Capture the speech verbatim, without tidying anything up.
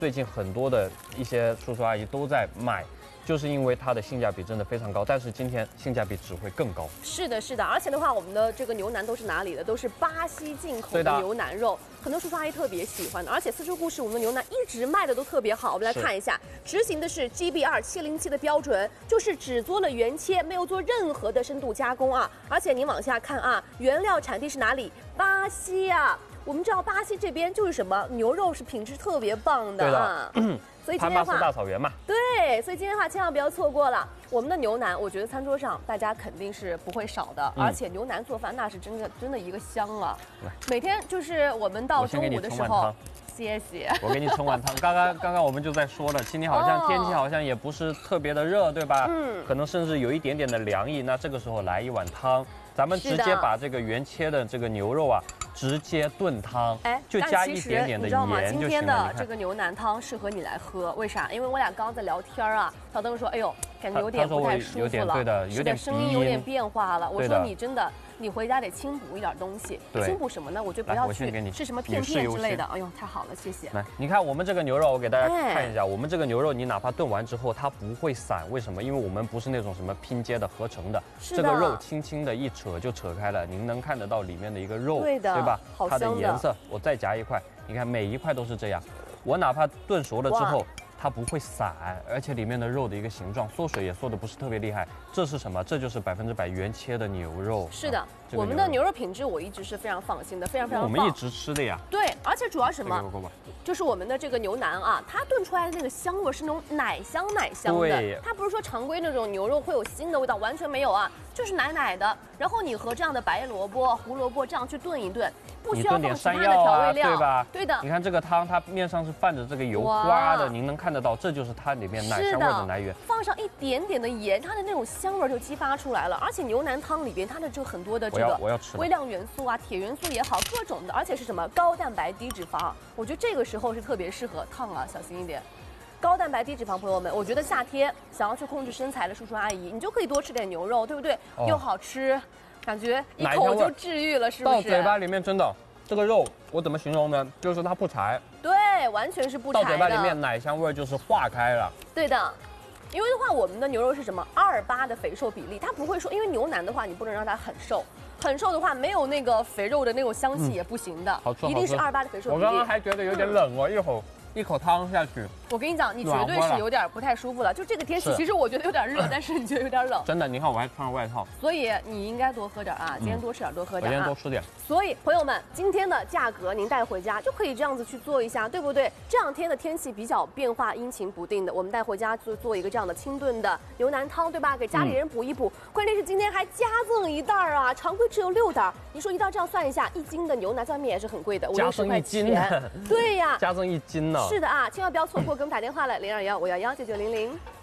最近很多的一些叔叔阿姨都在买。 就是因为它的性价比真的非常高，但是今天性价比只会更高。 是的，是的，而且的话，我们的这个牛腩都是哪里的？都是巴西进口的牛腩肉，很多叔叔阿姨特别喜欢的。而且四川故事我们的牛腩一直卖的都特别好。我们来看一下，执行的是 G B 二七零七的标准，就是只做了原切，没有做任何的深度加工啊。而且您往下看啊，原料产地是哪里？巴西啊。我们知道巴西这边就是什么牛肉是品质特别棒的啊。所以今天的话， 潘巴斯大草原嘛， 对，所以今天的话千万不要错过了我们的牛腩。我觉得餐桌上大家肯定是不会少的，嗯、而且牛腩做饭那是真的真的一个香啊！每天就是我们到中午的时候，谢谢。 我给你冲碗汤。刚刚刚刚我们就在说了，今天好像天气好像也不是特别的热，对吧？嗯，可能甚至有一点点的凉意。那这个时候来一碗汤，咱们直接把这个原切的这个牛肉啊。 直接炖汤，哎，就加一点点的盐就行了。 今天的这个牛腩汤适合你来喝，为啥？因为我俩刚刚在聊天啊，小灯说，哎呦，感觉有点不太舒服了， 对的，有点声音有点变化了。我说你真的，你回家得清补一点东西。清补什么呢？我觉得不要去吃什么片片之类的。哎呦，太好了，谢谢。 来，你看我们这个牛肉，我给大家看一下，我们这个牛肉，你哪怕炖完之后它不会散，为什么？因为我们不是那种什么拼接的合成的，这个肉轻轻的一扯就扯开了，您能看得到里面的一个肉， 对的， 对吧？ 好香的。 颜色，我再夹一块，你看每一块都是这样。我哪怕炖熟了之后，它不会散，而且里面的肉的一个形状缩水也缩的不是特别厉害。这是什么？这就是百分之百原切的牛肉。 是的，啊这个、我们的牛肉品质我一直是非常放心的，非常非常棒。 我们一直吃的呀。 对，而且主要什么？就是我们的这个牛腩啊，它炖出来的那个香味是那种奶香奶香的， 对， 它不是说常规那种牛肉会有腥的味道，完全没有啊，就是奶奶的。然后你和这样的白萝卜、胡萝卜这样去炖一炖。 不需要放其他的调味料， 对吧？ 对的。 你看这个汤，它面上是泛着这个油花的，您能看得到，这就是它里面奶香味的来源。 放上一点点的盐，它的那种香味就激发出来了。而且牛腩汤里边它的这很多的这个微量元素啊、铁元素也好，各种的，而且是什么高蛋白低脂肪。我觉得这个时候是特别适合烫啊，小心一点。 高蛋白低脂肪，朋友们，我觉得夏天想要去控制身材的叔叔阿姨，你就可以多吃点牛肉，对不对？哦、又好吃，感觉一口就治愈了，是不是？ 到嘴巴里面真的，这个肉我怎么形容呢？就是它不柴， 对，完全是不柴的。 到嘴巴里面奶香味就是化开了。 对的。 因为的话，我们的牛肉是什么二八的肥瘦比例，它不会说，因为牛腩的话，你不能让它很瘦，很瘦的话没有那个肥肉的那种香气也不行的， 嗯、好吃， 一定是二八的肥瘦比例。 我刚刚还觉得有点冷哦，嗯、一口。 一口汤下去， 我跟你讲，你绝对是有点不太舒服了。就这个天气，其实我觉得有点热，但是你觉得有点冷。 真的，你看我还穿了外套。 所以你应该多喝点啊，今天多吃点，多喝点啊。 我今天多吃点。 所以朋友们，今天的价格您带回家就可以这样子去做一下，对不对？这两天的天气比较变化阴晴不定的，我们带回家就做一个这样的清炖的牛腩汤，对吧？给家里人补一补。嗯、关键是今天还加赠一袋啊，常规只有六袋。你说一袋这样算一下，一斤的牛腩在外面也是很贵的，五六十块钱。对呀， 加赠一斤呢。 是的啊，千万不要。 不要错过，给我们打电话了，零二幺五幺幺九九零零。